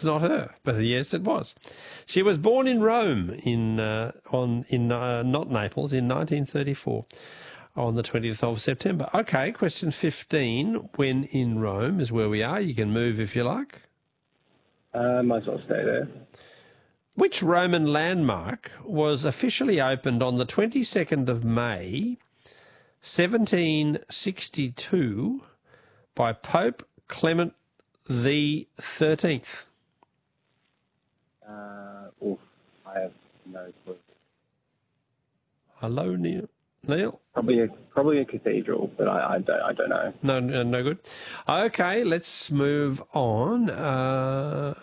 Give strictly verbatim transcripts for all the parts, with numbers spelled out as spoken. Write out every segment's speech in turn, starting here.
it's not her, but yes, it was. She was born in Rome in uh, on in uh, not Naples in nineteen thirty-four on the twentieth of September. Okay, question fifteen. When in Rome is where we are. You can move if you like. Uh, might as well stay there. Which Roman landmark was officially opened on the twenty-second of May, seventeen sixty-two, by Pope Clement the thirteenth? Uh, oof, I have no clue. Hello, Neil. Neil? Probably a, probably a cathedral, but I, I, don't, I don't know. No, no, no good. Okay, let's move on. Uh,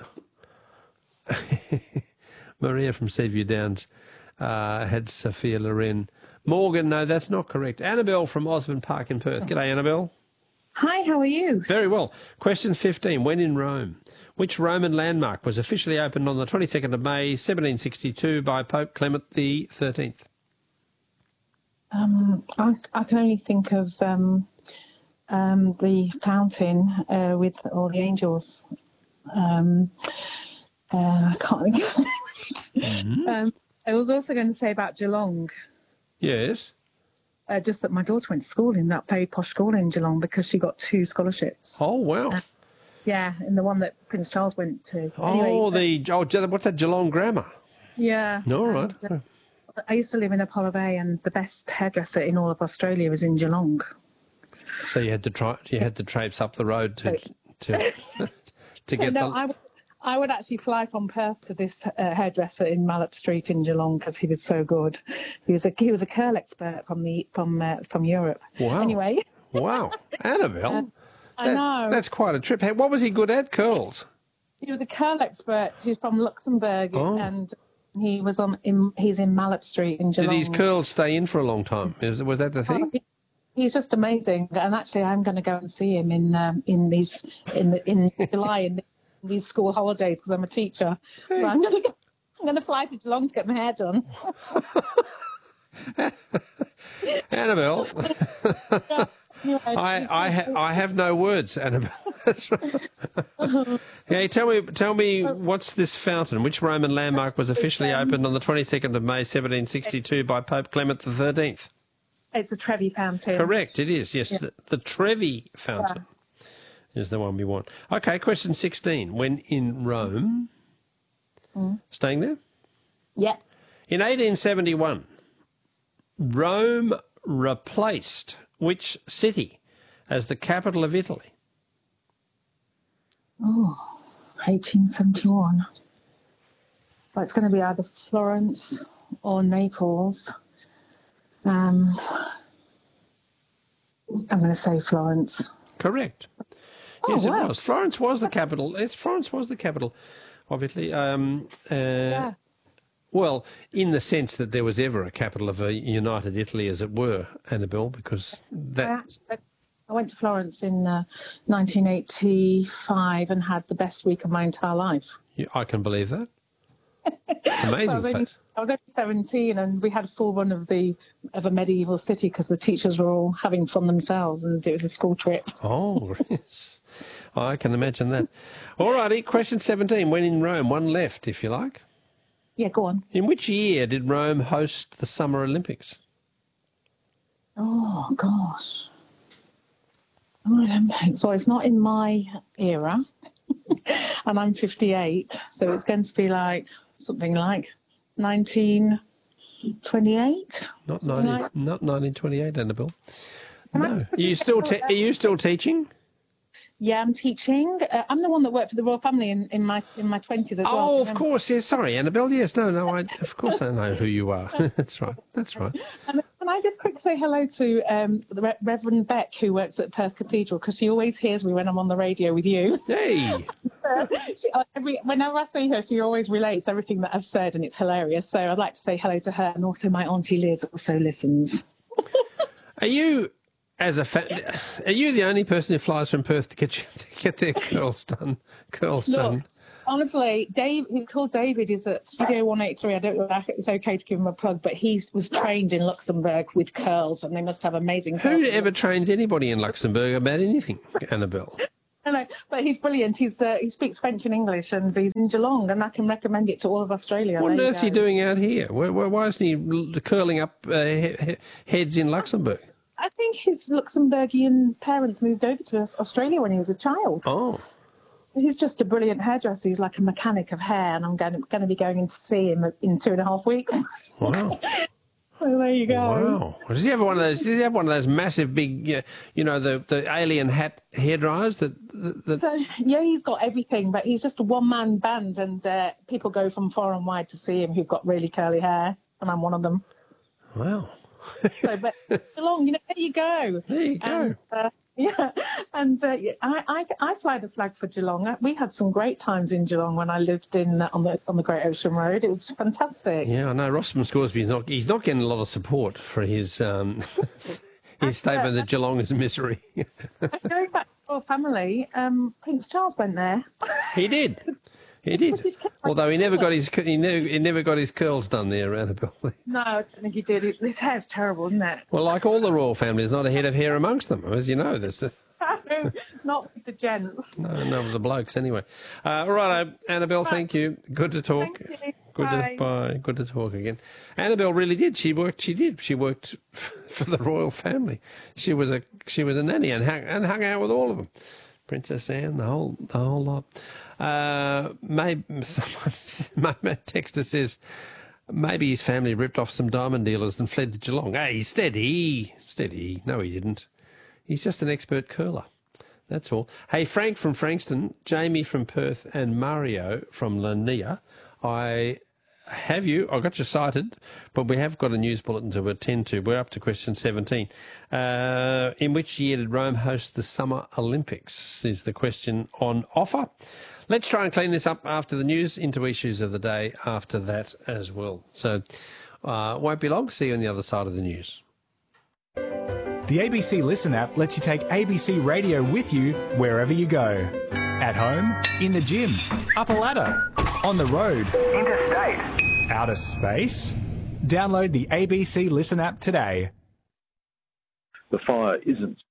Maria from Seaview Downs uh, had Sophia Loren. Morgan, no, that's not correct. Annabelle from Osborne Park in Perth. G'day, Annabelle. Hi, how are you? Very well. Question fifteen. When in Rome? Which Roman landmark was officially opened on the twenty-second of May, seventeen sixty-two, by Pope Clement the thirteenth? Um, I, I can only think of um, um, the fountain uh, with all the angels. Um, uh, I can't think of it. Mm-hmm. um, I was also going to say about Geelong. Yes. Uh, just that my daughter went to school in that very posh school in Geelong because she got two scholarships. Oh, wow. Uh, yeah, and the one that Prince Charles went to. Oh, anyway, the oh, what's that, Geelong Grammar? Yeah. All right. And, uh, I used to live in Apollo Bay, and the best hairdresser in all of Australia is in Geelong. So you had to try, you had to traipse up the road to to to get no, the. I, I would actually fly from Perth to this uh, hairdresser in Mallet Street in Geelong because he was so good. He was a he was a curl expert from the from uh, from Europe. Wow. Anyway. Wow, Annabelle. Uh, I that, know. That's quite a trip. Hey, what was he good at? Curls. He was a curl expert. He's from Luxembourg, Oh. and he was on. In, he's in Mallet Street in Geelong. Did his curls stay in for a long time? Is, was that the thing? Oh, he, he's just amazing. And actually, I'm going to go and see him in um, in these in the, in July in these school holidays because I'm a teacher. Hey. So I'm going to go, I'm going to fly to Geelong to get my hair done. Annabelle. I I ha- I have no words, Annabelle. That's right. Hey, tell me tell me what's this fountain? Which Roman landmark was officially opened on the twenty-second of May, seventeen sixty-two, by Pope Clement the thirteenth? It's the Trevi Fountain. Correct, it is. Yes, Yeah. the, the Trevi Fountain yeah. is the one we want. Okay, question sixteen. When in Rome, mm. staying there? Yeah. In eighteen seventy-one, Rome replaced which city as the capital of Italy? Oh, eighteen seventy-one. Well, it's going to be either Florence or Naples. Um, I'm going to say Florence. Correct. Oh, Yes, wow. it was. Florence was the capital. It's Florence was the capital of Italy. Um, uh, Yeah. Well, in the sense that there was ever a capital of a united Italy, as it were, Annabelle, because I, that. actually, I went to Florence in uh, nineteen eighty-five and had the best week of my entire life. I can believe that. It's So I amazing was only, place. I was only seventeen, and we had a full run of the of a medieval city because the teachers were all having fun themselves, and it was a school trip. Oh, yes. I can imagine that. All righty, question seventeen. When in Rome, one left, if you like. Yeah, go on. In which year did Rome host the Summer Olympics? Oh gosh. Olympics. Well, it's not in my era, and I'm fifty-eight, so it's going to be like something like nineteen twenty-eight. Not Something nineteen, like- not nineteen twenty-eight, Annabelle. Am I No. Are supposed you to still say te- are you still teaching? Yeah, I'm teaching. Uh, I'm the one that worked for the royal family in, in my in my twenties as well. Oh, of Remember? course. Yes, sorry, Annabelle. Yes, no, no. I of course I know who you are. That's right. That's right. Um, can I just quickly say hello to um, the Re- Reverend Beck, who works at Perth Cathedral, because she always hears me when I'm on the radio with you. Hey. Uh, she, uh, every, whenever I see her, she always relates everything that I've said, and it's hilarious. So I'd like to say hello to her, and also my auntie Liz also listens. Are you, as a fa- are you the only person who flies from Perth to get you, to get their curls done? Curls Look, done. honestly, Dave, he's called David, is at Studio one eighty-three. I don't know if it's okay to give him a plug, but he was trained in Luxembourg with curls, and they must have amazing curls. Who ever trains anybody in Luxembourg about anything, Annabelle? I know, but he's brilliant. He's uh, he speaks French and English, and he's in Geelong, and I can recommend it to all of Australia. What on There you earth's he go. doing out here? Why, why, why isn't he l- curling up uh, he- he- heads in Luxembourg? I think his Luxembourgian parents moved over to Aus- Australia when he was a child. Oh, He's just a brilliant hairdresser. He's like a mechanic of hair, and I'm going to, going to be going in to see him in two and a half weeks. wow. So there you go. Wow! Does he have one of those? Does he have one of those massive, big, you know, you know the the alien hat hair dryers that that? that... So, yeah, he's got everything, but he's just a one-man band, and uh, people go from far and wide to see him who've got really curly hair, and I'm one of them. Wow! So, but Geelong, you know, there you go. There you go. And, uh, yeah, and uh, yeah, I, I I fly the flag for Geelong. We had some great times in Geelong when I lived in uh, on the on the Great Ocean Road. It was fantastic. Yeah, I know. Rossman Scoresby's not. He's not getting a lot of support for his um, his statement that Geelong is misery. And going back to our family, um, Prince Charles went there. He did. He did. Although he never got his he never he never got his curls done there, Annabelle. No, I don't think he did. His hair's terrible, isn't it? Well, like all the royal family, there's not a head of hair amongst them, as you know. There's a, Not with the gents. no, none of the blokes anyway. Uh, all right, Annabelle. Thank you. Good to talk. Thank you. Good Bye. to bye. Good to talk again. Annabelle really did. She worked. She did. She worked for the royal family. She was a she was a nanny and hung and hung out with all of them. Princess Anne, the whole the whole lot. Uh, maybe someone, my texter says maybe his family ripped off some diamond dealers and fled to Geelong. Hey, steady, steady. No, he didn't. He's just an expert curler. That's all. Hey, Frank from Frankston, Jamie from Perth, and Mario from Lania. I have you. I got you cited, but we have got a news bulletin to attend to. We're up to question seventeen. Uh, in which year did Rome host the Summer Olympics? Is the question on offer. Let's try and clean this up after the news, into issues of the day after that as well. So, uh, won't be long. See you on the other side of the news. The A B C Listen app lets you take A B C Radio with you wherever you go. At home, in the gym, up a ladder, on the road, interstate, outer space. Download the A B C Listen app today. The fire isn't